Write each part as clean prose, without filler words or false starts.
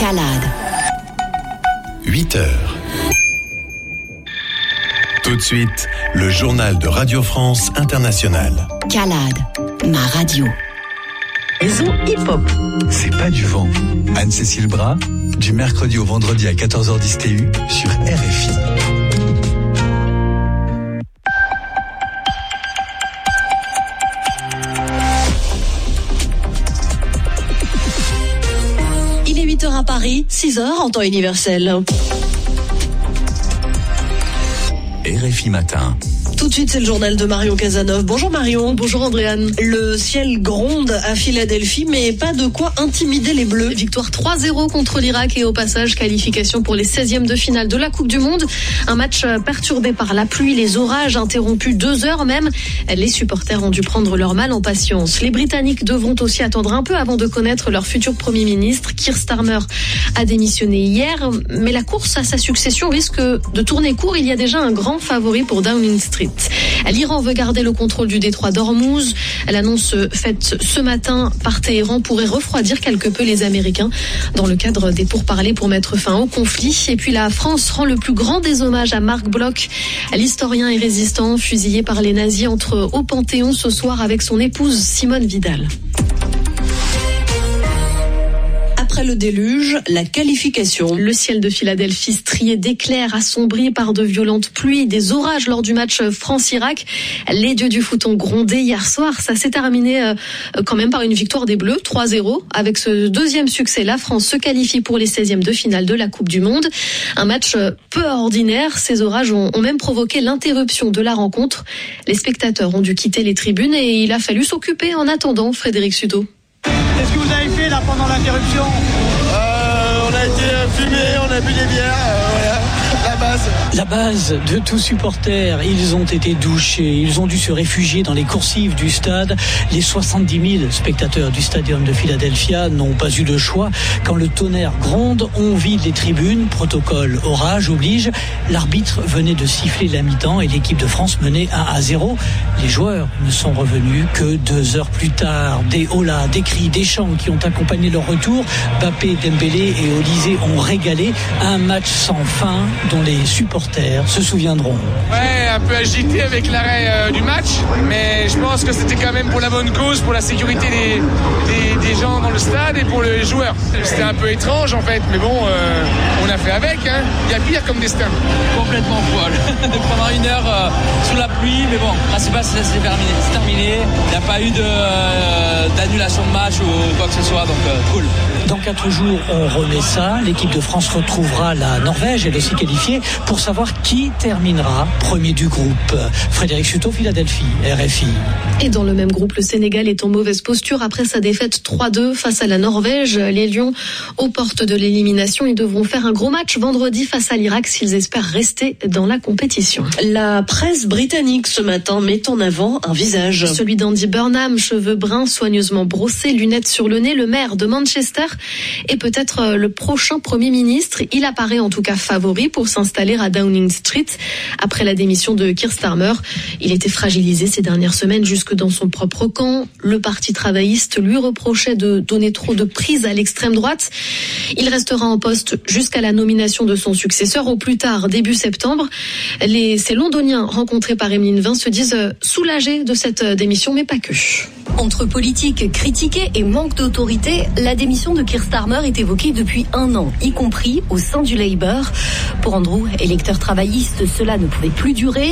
Calade. 8 heures. Tout de suite, le journal de Radio France Internationale. Calade, ma radio. Maison hip-hop. C'est pas du vent. Anne-Cécile Bras, du mercredi au vendredi à 14h10 TU sur RFI. Il est 8h à Paris, 6h en temps universel. RFI Matin. Tout de suite, c'est le journal de Marion Cazeneuve. Bonjour Marion. Bonjour Andréane. Le ciel gronde à Philadelphie, mais pas de quoi intimider les Bleus. Victoire 3-0 contre l'Irak et au passage, qualification pour les 16e de finale de la Coupe du Monde. Un match perturbé par la pluie, les orages, interrompus 2 heures même. Les supporters ont dû prendre leur mal en patience. Les Britanniques devront aussi attendre un peu avant de connaître leur futur Premier ministre. Keir Starmer a démissionné hier, mais la course à sa succession risque de tourner court. Il y a déjà un grand favori pour Downing Street. L'Iran veut garder le contrôle du détroit d'Ormuz. L'annonce faite ce matin par Téhéran pourrait refroidir quelque peu les Américains dans le cadre des pourparlers pour mettre fin au conflit. Et puis la France rend le plus grand des hommages à Marc Bloch, l'historien et résistant fusillé par les nazis entre au Panthéon ce soir avec son épouse Simone Vidal. Après le déluge, la qualification. Le ciel de Philadelphie strié d'éclairs, assombri par de violentes pluies et des orages lors du match France-Irak. Les dieux du foot ont grondé hier soir. Ça s'est terminé quand même par une victoire des Bleus, 3-0. Avec ce deuxième succès, la France se qualifie pour les 16e de finale de la Coupe du Monde. Un match peu ordinaire. Ces orages ont même provoqué l'interruption de la rencontre. Les spectateurs ont dû quitter les tribunes et il a fallu s'occuper en attendant. Frédéric Suto. Qu'est-ce que vous avez fait là pendant l'interruption ? On a été fumé, on a bu des bières, voilà, la base. La base de tout supporter, ils ont été douchés, ils ont dû se réfugier dans les coursives du stade. Les 70 000 spectateurs du Stadium de Philadelphia n'ont pas eu le choix. Quand le tonnerre gronde, on vide les tribunes, protocole orage oblige. L'arbitre venait de siffler la mi-temps et l'équipe de France menait 1-0. Les joueurs ne sont revenus que 2 heures plus tard. Des holas, des cris, des chants qui ont accompagné leur retour. Mbappé, Dembélé et Olysée ont régalé. Un match sans fin dont les supporters se souviendront. Ouais, un peu agité avec l'arrêt du match, mais je pense que c'était quand même pour la bonne cause, pour la sécurité des gens dans le stade et pour les joueurs. C'était un peu étrange en fait, mais bon, on a fait avec. Il y a pire comme destin. Complètement folle. Pendant 1 heure sous la pluie, mais bon, principal c'est terminé. Il n'y a pas eu d'annulation de match ou quoi que ce soit, donc cool. Dans 4 jours, on remet ça. L'équipe de France retrouvera la Norvège, elle aussi qualifiée, pour savoir qui terminera premier du groupe. Frédéric Suto, Philadelphie, RFI. Et dans le même groupe, le Sénégal est en mauvaise posture après sa défaite 3-2 face à la Norvège. Les Lions, aux portes de l'élimination, ils devront faire un gros match vendredi face à l'Irak s'ils espèrent rester dans la compétition. La presse britannique ce matin met en avant un visage. Celui d'Andy Burnham, cheveux bruns soigneusement brossés, lunettes sur le nez, le maire de Manchester et peut-être le prochain Premier ministre. Il apparaît en tout cas favori pour s'installer à Downing Street après la démission de Keir Starmer. Il était fragilisé ces dernières semaines jusque dans son propre camp. Le parti travailliste lui reprochait de donner trop de prise à l'extrême droite. Il restera en poste jusqu'à la nomination de son successeur au plus tard début septembre. Ces Londoniens rencontrés par Emeline Vin se disent soulagés de cette démission, mais pas que. Entre politique critiquée et manque d'autorité, la démission de Keir Starmer est évoquée depuis 1 an, y compris au sein du Labour. Pour Andrew, électeur travailliste, cela ne pouvait plus durer.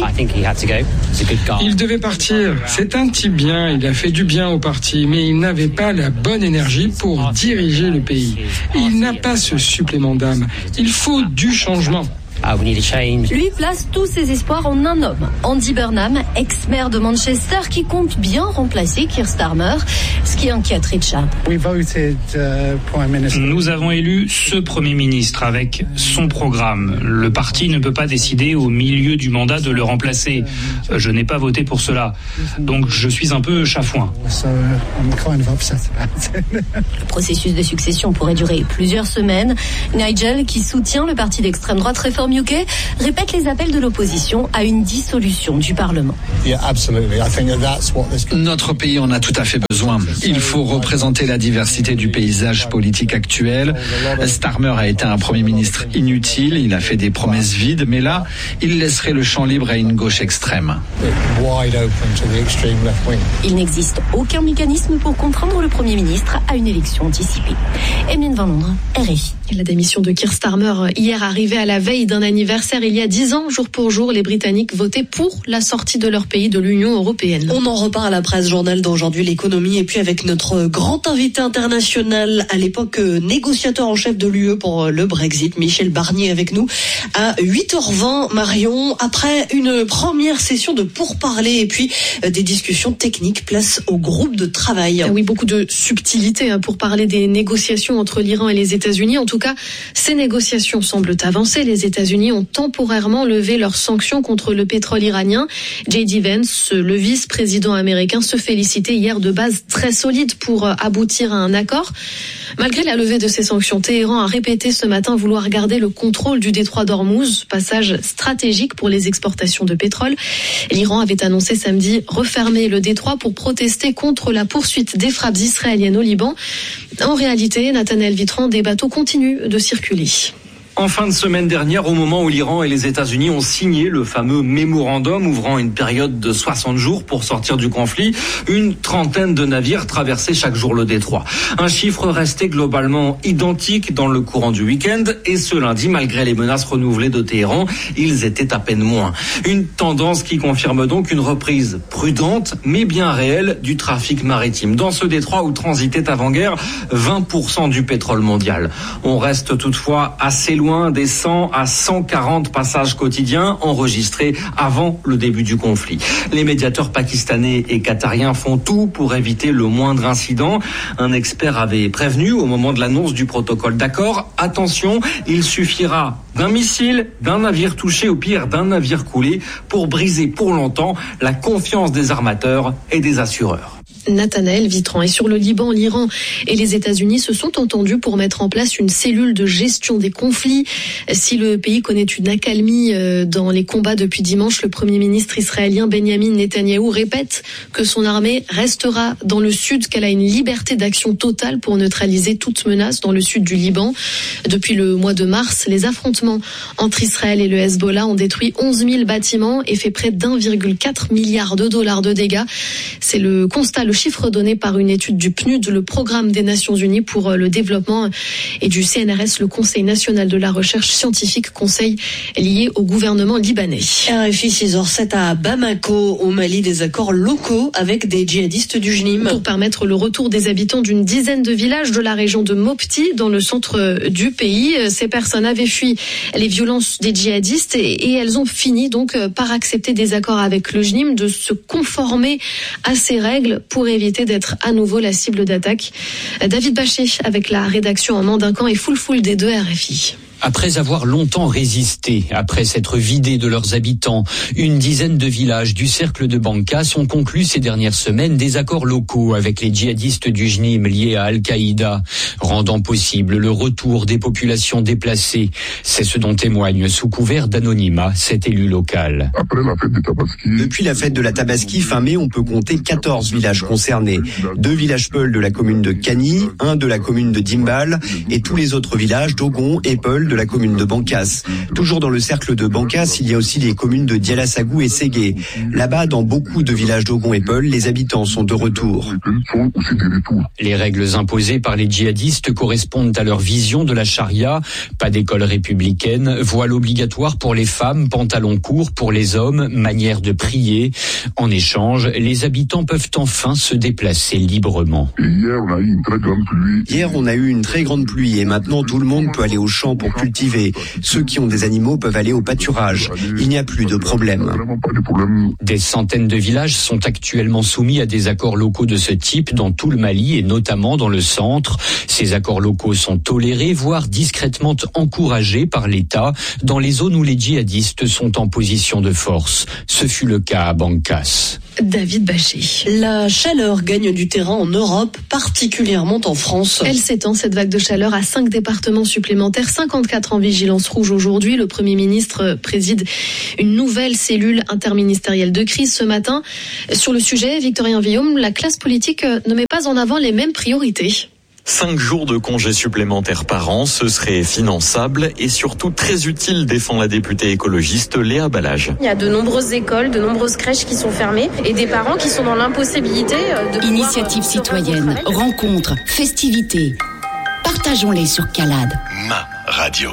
Il devait partir. C'est un type bien, il a fait du bien au parti, mais il n'avait pas la bonne énergie pour diriger le pays. Il n'a pas ce supplément d'âme. Il faut du changement. Lui place tous ses espoirs en un homme, Andy Burnham, ex-maire de Manchester, qui compte bien remplacer Keir Starmer, ce qui inquiète Richa. Nous avons élu ce Premier ministre avec son programme. Le parti ne peut pas décider au milieu du mandat de le remplacer. Je n'ai pas voté pour cela, donc je suis un peu chafouin. Le processus de succession pourrait durer plusieurs semaines. Nigel, qui soutient le parti d'extrême droite réformiste, Mukey répète les appels de l'opposition à une dissolution du Parlement. Notre pays en a tout à fait besoin. Il faut représenter la diversité du paysage politique actuel. Starmer a été un Premier ministre inutile, il a fait des promesses vides, mais là, il laisserait le champ libre à une gauche extrême. Il n'existe aucun mécanisme pour contraindre le Premier ministre à une élection anticipée. Emeline Van Londres, RFI. La démission de Keir Starmer hier arrivait à la veille d'un anniversaire. Il y a 10 ans, jour pour jour, les Britanniques votaient pour la sortie de leur pays de l'Union européenne. On en reparle à la presse journal d'aujourd'hui, l'économie, et puis avec notre grand invité international, à l'époque négociateur en chef de l'UE pour le Brexit, Michel Barnier avec nous à 8h20. Marion, après une première session de pourparlers et puis des discussions techniques, place au groupe de travail. Oui, beaucoup de subtilité pour parler des négociations entre l'Iran et les États-Unis. En tout cas, ces négociations semblent avancer. Les États-Unis ont temporairement levé leurs sanctions contre le pétrole iranien. J.D. Vance, le vice-président américain, se félicitait hier de bases très solides pour aboutir à un accord. Malgré la levée de ces sanctions, Téhéran a répété ce matin vouloir garder le contrôle du détroit d'Ormuz, passage stratégique pour les exportations de pétrole. L'Iran avait annoncé samedi refermer le détroit pour protester contre la poursuite des frappes israéliennes au Liban. En réalité, Nathanaël Vitran, des bateaux continuent de circuler. En fin de semaine dernière, au moment où l'Iran et les États-Unis ont signé le fameux mémorandum ouvrant une période de 60 jours pour sortir du conflit, une trentaine de navires traversaient chaque jour le détroit. Un chiffre resté globalement identique dans le courant du week-end, et ce lundi, malgré les menaces renouvelées de Téhéran, ils étaient à peine moins. Une tendance qui confirme donc une reprise prudente, mais bien réelle, du trafic maritime. Dans ce détroit où transitait avant-guerre 20% du pétrole mondial. On reste toutefois assez loin des 100 à 140 passages quotidiens enregistrés avant le début du conflit. Les médiateurs pakistanais et qatariens font tout pour éviter le moindre incident. Un expert avait prévenu au moment de l'annonce du protocole d'accord. Attention, il suffira d'un missile, d'un navire touché, au pire d'un navire coulé, pour briser pour longtemps la confiance des armateurs et des assureurs. Nathanaël Vitran. Et sur le Liban, l'Iran et les États-Unis se sont entendus pour mettre en place une cellule de gestion des conflits. Si le pays connaît une accalmie dans les combats depuis dimanche, le Premier ministre israélien Benjamin Netanyahou répète que son armée restera dans le sud, qu'elle a une liberté d'action totale pour neutraliser toute menace dans le sud du Liban. Depuis le mois de mars, les affrontements entre Israël et le Hezbollah ont détruit 11 000 bâtiments et fait près d'1,4 milliard de dollars de dégâts. C'est le constat, le chiffre donné par une étude du PNUD, le Programme des Nations Unies pour le développement, et du CNRS, le Conseil national de la recherche scientifique, conseil lié au gouvernement libanais. RFI 6h07 à Bamako, au Mali, des accords locaux avec des djihadistes du JNIM. Pour permettre le retour des habitants d'une dizaine de villages de la région de Mopti, dans le centre du pays. Ces personnes avaient fui les violences des djihadistes et elles ont fini donc par accepter des accords avec le JNIM, de se conformer à ces règles pour éviter d'être à nouveau la cible d'attaque. David Bachet avec la rédaction en Mandincan et Foul des deux RFI. Après avoir longtemps résisté, après s'être vidés de leurs habitants, une dizaine de villages du cercle de Bankas ont conclu ces dernières semaines des accords locaux avec les djihadistes du JNIM liés à Al-Qaïda, rendant possible le retour des populations déplacées. C'est ce dont témoigne, sous couvert d'anonymat, cet élu local. Depuis la fête de la Tabaski, fin mai, on peut compter 14 villages concernés. 2 villages Peul de la commune de Kani, 1 de la commune de Dimbal et tous les autres villages d'Ogon et Peul de la commune de Bankas. Toujours dans le cercle de Bankas, il y a aussi les communes de Dialassagou et Ségué. Là-bas, dans beaucoup de villages d'Ogon et Peul, les habitants sont de retour. Les règles imposées par les djihadistes correspondent à leur vision de la charia. Pas d'école républicaine, voile obligatoire pour les femmes, pantalons courts pour les hommes, manière de prier. En échange, les habitants peuvent enfin se déplacer librement. Hier, on a eu une très grande pluie et maintenant tout le monde peut aller au champ pour cultiver. Ceux qui ont des animaux peuvent aller au pâturage. Il n'y a plus de problème. Des centaines de villages sont actuellement soumis à des accords locaux de ce type dans tout le Mali et notamment dans le centre. Ces accords locaux sont tolérés, voire discrètement encouragés par l'État dans les zones où les djihadistes sont en position de force. Ce fut le cas à Bankas. David Bachet. La chaleur gagne du terrain en Europe, particulièrement en France. Elle s'étend, cette vague de chaleur, à 5 départements supplémentaires, 54 en vigilance rouge aujourd'hui. Le Premier ministre préside une nouvelle cellule interministérielle de crise ce matin. Sur le sujet, Victorien Villaume, la classe politique ne met pas en avant les mêmes priorités. 5 jours de congés supplémentaires par an, ce serait finançable et surtout très utile, défend la députée écologiste Léa Balage. Il y a de nombreuses écoles, de nombreuses crèches qui sont fermées et des parents qui sont dans l'impossibilité de Initiative citoyenne, rencontres, festivités. Partageons-les sur Calade. Ma radio.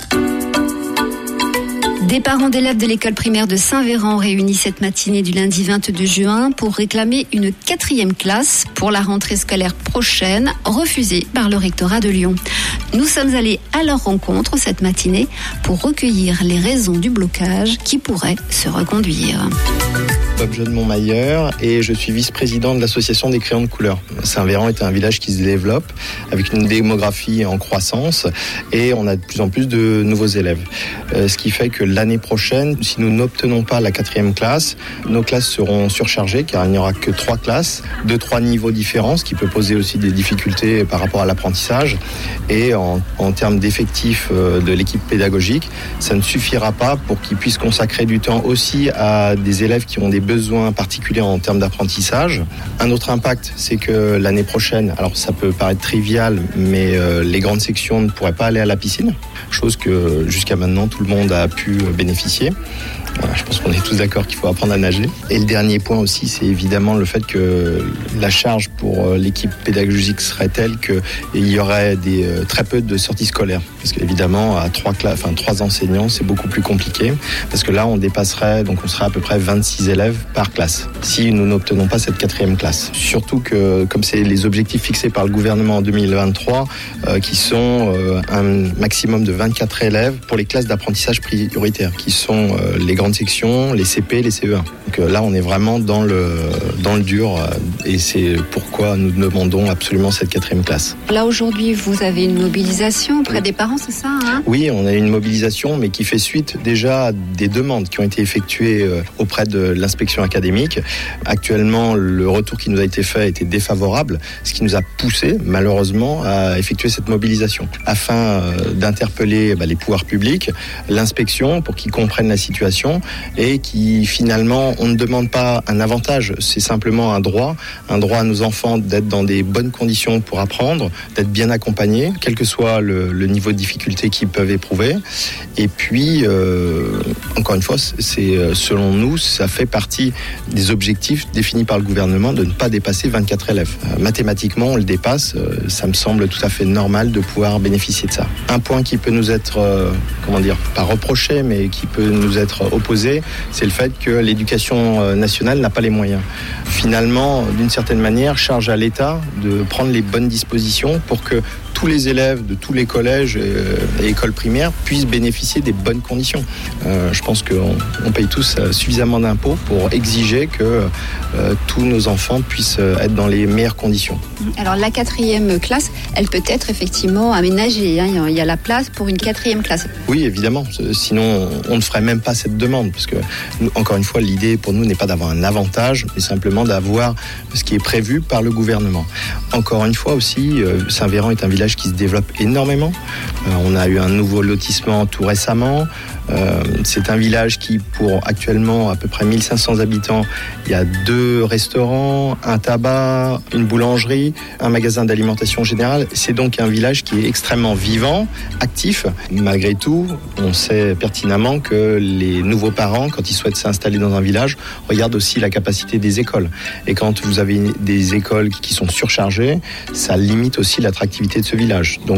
Des parents d'élèves de l'école primaire de Saint-Véran réunis cette matinée du lundi 22 juin pour réclamer une 4e classe pour la rentrée scolaire prochaine, refusée par le rectorat de Lyon. Nous sommes allés à leur rencontre cette matinée pour recueillir les raisons du blocage qui pourrait se reconduire. Bob Jeune Montmailleur et je suis vice-président de l'association des crayons de couleur. Saint-Véran est un village qui se développe avec une démographie en croissance et on a de plus en plus de nouveaux élèves. Ce qui fait que l'année prochaine, si nous n'obtenons pas la 4e classe, nos classes seront surchargées car il n'y aura que 3 classes de 3 niveaux différents, ce qui peut poser aussi des difficultés par rapport à l'apprentissage. Et en termes d'effectifs de l'équipe pédagogique, ça ne suffira pas pour qu'ils puissent consacrer du temps aussi à des élèves qui ont des besoins particuliers en termes d'apprentissage. Un autre impact, c'est que l'année prochaine, alors ça peut paraître trivial, mais les grandes sections ne pourraient pas aller à la piscine, chose que jusqu'à maintenant tout le monde a pu bénéficier. Je pense qu'on est tous d'accord qu'il faut apprendre à nager. Et le dernier point aussi, c'est évidemment le fait que la charge pour l'équipe pédagogique serait telle qu'il y aurait très peu de sorties scolaires. Parce qu'évidemment, à 3 enseignants, c'est beaucoup plus compliqué. Parce que là, on serait à peu près 26 élèves par classe, si nous n'obtenons pas cette 4e classe. Surtout que, comme c'est les objectifs fixés par le gouvernement en 2023, qui sont un maximum de 24 élèves pour les classes d'apprentissage prioritaires, qui sont les grandes sections, les CP, les CE1. Donc là, on est vraiment dans le dur et c'est pourquoi nous demandons absolument cette 4e classe. Là, aujourd'hui, vous avez une mobilisation auprès des parents, c'est ça Oui, on a une mobilisation, mais qui fait suite déjà à des demandes qui ont été effectuées auprès de l'inspection académique. Actuellement, le retour qui nous a été fait était défavorable, ce qui nous a poussé, malheureusement, à effectuer cette mobilisation, afin d'interpeller les pouvoirs publics, l'inspection, pour qu'ils comprennent la situation et qui, finalement, on ne demande pas un avantage, c'est simplement un droit à nos enfants d'être dans des bonnes conditions pour apprendre, d'être bien accompagnés, quel que soit le niveau de difficulté qu'ils peuvent éprouver. Et puis, encore une fois, c'est selon nous, ça fait partie des objectifs définis par le gouvernement de ne pas dépasser 24 élèves. Mathématiquement, on le dépasse, ça me semble tout à fait normal de pouvoir bénéficier de ça. Un point qui peut nous être, pas reproché, mais qui peut nous être opposé, c'est le fait que l'éducation nationale n'a pas les moyens. Finalement, d'une certaine manière, charge à l'État de prendre les bonnes dispositions pour que tous les élèves de tous les collèges et écoles primaires puissent bénéficier des bonnes conditions. Je pense qu'on paye tous suffisamment d'impôts pour exiger que tous nos enfants puissent être dans les meilleures conditions. Alors la 4e classe, elle peut être effectivement aménagée. Il y a la place pour une 4e classe. Oui, évidemment. Sinon, on ne ferait même pas cette demande. Parce que, encore une fois, l'idée pour nous n'est pas d'avoir un avantage, mais simplement d'avoir ce qui est prévu par le gouvernement. Encore une fois aussi, Saint-Véran est un village qui se développe énormément. On a eu un nouveau lotissement tout récemment. C'est un village qui, pour actuellement à peu près 1500 habitants, il y a 2 restaurants, un tabac, une boulangerie, un magasin d'alimentation générale. C'est donc un village qui est extrêmement vivant, actif. Malgré tout, on sait pertinemment que les nouveaux parents, quand ils souhaitent s'installer dans un village, regardent aussi la capacité des écoles. Et quand vous avez des écoles qui sont surchargées, ça limite aussi l'attractivité de ce village. Donc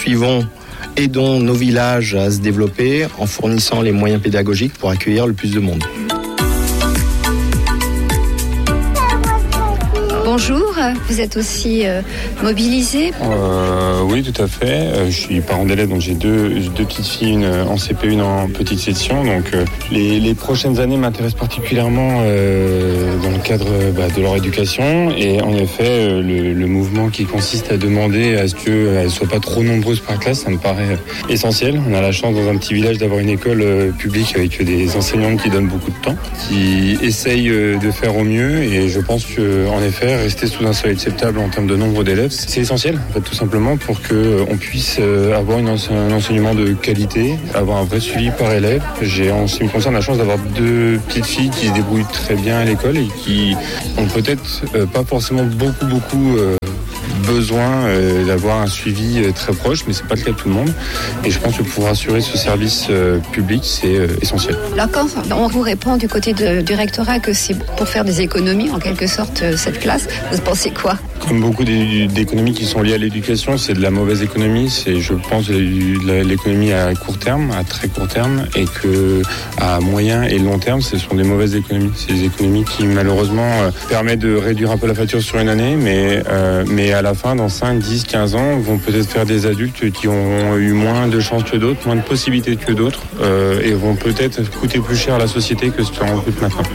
aidons nos villages à se développer en fournissant les moyens pédagogiques pour accueillir le plus de monde. bonjour. Vous êtes aussi mobilisé? Oui, tout à fait. Je suis parent d'élèves, donc j'ai deux petites filles, une en CP, une en petite section. Donc les prochaines années m'intéressent particulièrement dans le cadre de leur éducation. Et en effet, le mouvement qui consiste à demander à ce qu'elles ne soient pas trop nombreuses par classe, ça me paraît essentiel. On a la chance dans un petit village d'avoir une école publique avec des enseignantes qui donnent beaucoup de temps, qui essayent de faire au mieux. Et je pense qu'en effet, rester sous un seuil acceptable en termes de nombre d'élèves, c'est essentiel, en fait, tout simplement pour qu'on puisse avoir un enseignement de qualité, avoir un vrai suivi par élève. J'ai en ce qui me concerne la chance d'avoir deux petites filles qui se débrouillent très bien à l'école et qui ont peut-être pas forcément beaucoup besoin d'avoir un suivi très proche, mais c'est pas le cas de tout le monde. Et je pense que pour assurer ce service public, c'est essentiel. Alors quand on vous répond du côté du rectorat que c'est pour faire des économies, en quelque sorte, cette classe, vous pensez quoi? Comme beaucoup d'économies qui sont liées à l'éducation, c'est de la mauvaise économie. C'est, je pense, de l'économie à court terme, à très court terme, et que à moyen et long terme, ce sont des mauvaises économies. C'est des économies qui, malheureusement, permettent de réduire un peu la facture sur une année, mais à la fin, dans 5, 10, 15 ans, vont peut-être faire des adultes qui ont eu moins de chances que d'autres, moins de possibilités que d'autres, et vont peut-être coûter plus cher à la société que ce que ça en coûte maintenant.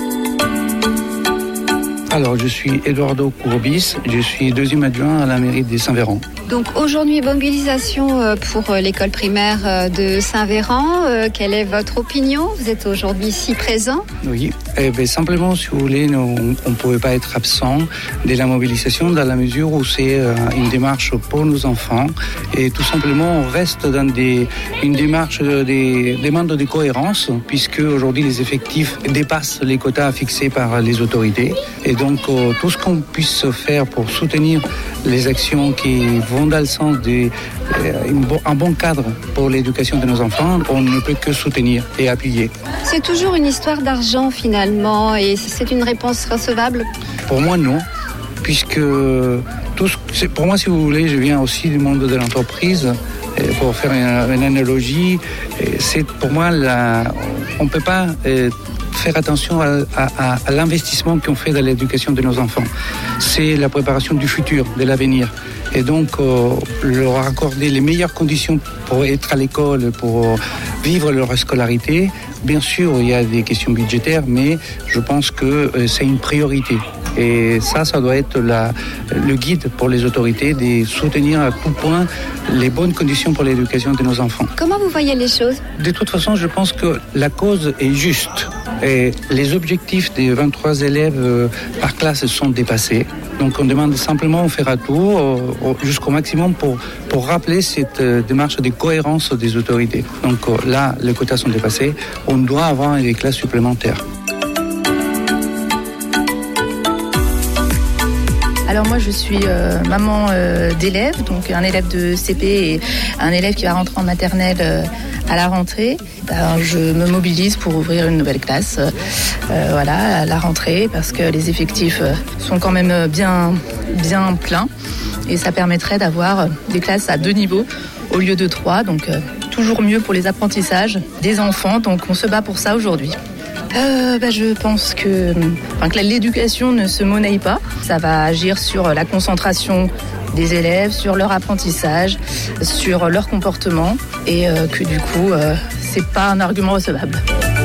Alors, je suis Eduardo Courbis, je suis deuxième adjoint à la mairie de Saint-Véran. Donc aujourd'hui, mobilisation pour l'école primaire de Saint-Véran. Quelle est votre opinion? Vous êtes aujourd'hui ici présent. Oui, simplement, si vous voulez, on ne pouvait pas être absent de la mobilisation dans la mesure où c'est une démarche pour nos enfants. Et tout simplement, on reste dans une démarche des demandes de cohérence, puisque aujourd'hui, les effectifs dépassent les quotas fixés par les autorités. Et donc, tout ce qu'on puisse faire pour soutenir les actions qui vont dans le sens d'un bon cadre pour l'éducation de nos enfants, on ne peut que soutenir et appuyer. C'est toujours une histoire d'argent finalement, et c'est une réponse recevable? Pour moi, non, puisque pour moi, si vous voulez, je viens aussi du monde de l'entreprise. Pour faire une analogie, c'est pour moi, on ne peut pas faire attention à l'investissement qu'on fait dans l'éducation de nos enfants. C'est la préparation du futur, de l'avenir. Et donc, leur accorder les meilleures conditions pour être à l'école, pour vivre leur scolarité. Bien sûr, il y a des questions budgétaires, mais je pense que c'est une priorité. Et ça doit être le guide pour les autorités de soutenir à tout point les bonnes conditions pour l'éducation de nos enfants. Comment vous voyez les choses? De toute façon, je pense que la cause est juste. Et les objectifs des 23 élèves par classe sont dépassés. Donc on demande simplement de faire un tour jusqu'au maximum pour rappeler cette démarche de cohérence des autorités. Donc là, les quotas sont dépassés. On doit avoir des classes supplémentaires. Alors moi je suis maman d'élèves, donc un élève de CP et un élève qui va rentrer en maternelle à la rentrée. Je me mobilise pour ouvrir une nouvelle classe à la rentrée parce que les effectifs sont quand même bien pleins et ça permettrait d'avoir des classes à 2 niveaux au lieu de 3, donc toujours mieux pour les apprentissages des enfants, donc on se bat pour ça aujourd'hui. Je pense que l'éducation ne se monnaie pas. Ça va agir sur la concentration des élèves, sur leur apprentissage, sur leur comportement et que du coup, c'est pas un argument recevable.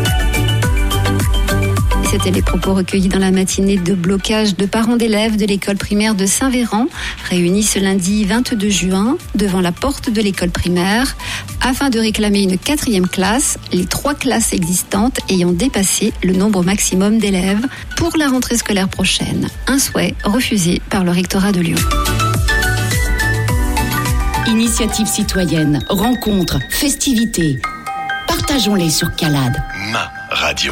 C'était les propos recueillis dans la matinée de blocage de parents d'élèves de l'école primaire de Saint-Véran, réunis ce lundi 22 juin devant la porte de l'école primaire, afin de réclamer une 4e classe, les 3 classes existantes ayant dépassé le nombre maximum d'élèves pour la rentrée scolaire prochaine. Un souhait refusé par le rectorat de Lyon. Initiative citoyenne, rencontres, festivités. Partageons-les sur Calade. Ma radio.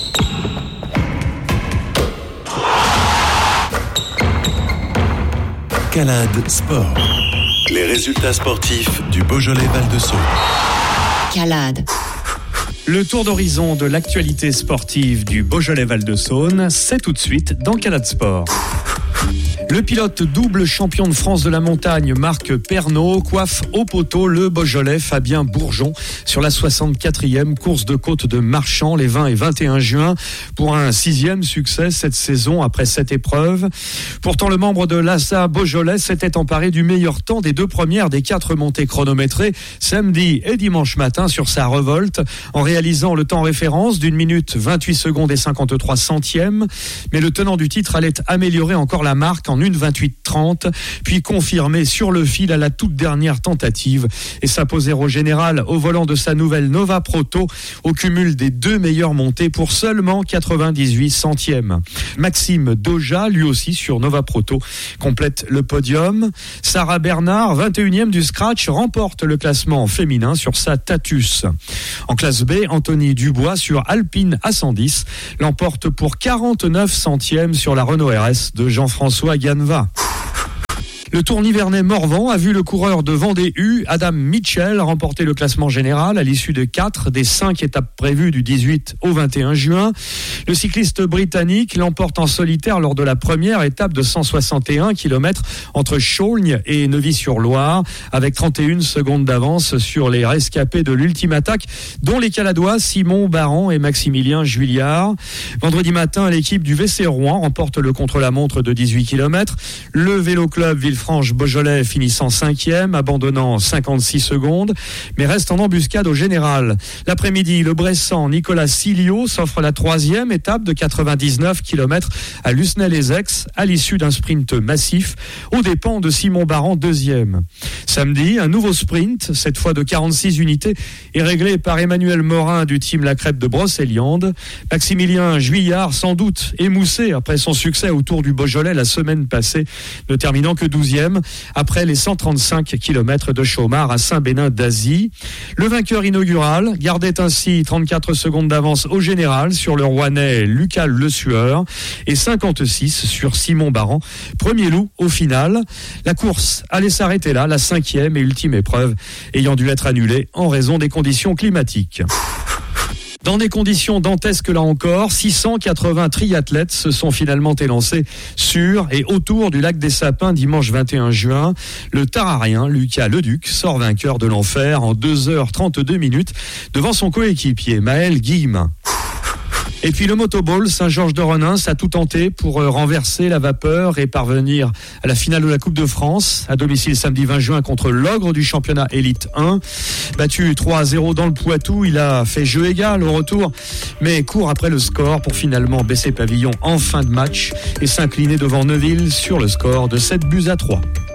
Calade Sport. Les résultats sportifs du Beaujolais Val-de-Saône. Calade. Le tour d'horizon de l'actualité sportive du Beaujolais Val-de-Saône, c'est tout de suite dans Calade Sport. Le pilote double champion de France de la montagne Marc Pernaut coiffe au poteau le Beaujolais Fabien Bourgeon sur la 64e course de côte de Marchand les 20 et 21 juin pour un 6e succès cette saison après 7 épreuves. Pourtant, le membre de l'ASA Beaujolais s'était emparé du meilleur temps des 2 premières des 4 montées chronométrées samedi et dimanche matin sur sa revolte en réalisant le temps référence d'1 minute 28 secondes et 53 centièmes. Mais le tenant du titre allait améliorer encore la marque en 1:28:30, puis confirmer sur le fil à la toute dernière tentative et s'imposer au général au volant de sa nouvelle Nova Proto au cumul des 2 meilleures montées pour seulement 98 centièmes. Maxime Doja, lui aussi sur Nova Proto, complète le podium. Sarah Bernard, 21e du scratch, remporte le classement féminin sur sa Tatus. En classe B, Anthony Dubois sur Alpine A110 l'emporte pour 49 centièmes sur la Renault RS de Jean-François Ganva. Le Tour Nivernais Morvan a vu le coureur de Vendée U, Adam Mitchell, remporter le classement général à l'issue de 4 des 5 étapes prévues du 18 au 21 juin. Le cycliste britannique l'emporte en solitaire lors de la première étape de 161 km entre Chaulgnes et Neuvy-sur-Loire, avec 31 secondes d'avance sur les rescapés de l'ultime attaque, dont les Caladois Simon Baran et Maximilien Juillard. Vendredi matin, l'équipe du VC Rouen remporte le contre-la-montre de 18 km. Le Vélo Club Villefranche-Beaujolais finissant 5e, abandonnant 56 secondes, mais reste en embuscade au général. L'après-midi, le Bressan Nicolas Silio s'offre la 3e étape de 99 km à Lucenay-les-Aix à l'issue d'un sprint massif aux dépens de Simon Baran 2e. Samedi, un nouveau sprint, cette fois de 46 unités, est réglé par Emmanuel Morin du team La Crêpe de Brocéliande. Maximilien Juillard, sans doute émoussé après son succès au Tour du Beaujolais la semaine passée, ne terminant que 12e après les 135 km de Chaumard à Saint-Bénin-d'Azy. Le vainqueur inaugural gardait ainsi 34 secondes d'avance au général sur le Rouennais Lucas Le Sueur et 56 sur Simon Baran, premier loup au final. La course allait s'arrêter là, la 5e et ultime épreuve ayant dû être annulée en raison des conditions climatiques. Dans des conditions dantesques là encore, 680 triathlètes se sont finalement élancés sur et autour du lac des Sapins dimanche 21 juin. Le Tararien Lucas Leduc sort vainqueur de l'enfer en 2h32 minutes devant son coéquipier Maël Guillemin. Et puis le Motoball Saint-Georges-de-Renins a tout tenté pour renverser la vapeur et parvenir à la finale de la Coupe de France à domicile samedi 20 juin contre l'ogre du championnat Élite 1. Battu 3-0 dans le Poitou, il a fait jeu égal au retour, mais court après le score pour finalement baisser pavillon en fin de match et s'incliner devant Neuville sur le score de 7-3.